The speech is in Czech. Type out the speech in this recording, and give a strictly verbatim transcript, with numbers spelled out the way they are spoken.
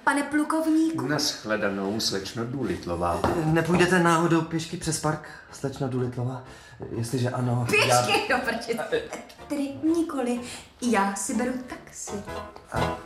pane plukovníku. Nashledanou, slečno Doolittlová. Nepůjdete náhodou pěšky přes park, slečno Doolittlová? Jestliže ano... Pěšky, já... jo, protože... Tedy nikoli. Já si beru taxi. A...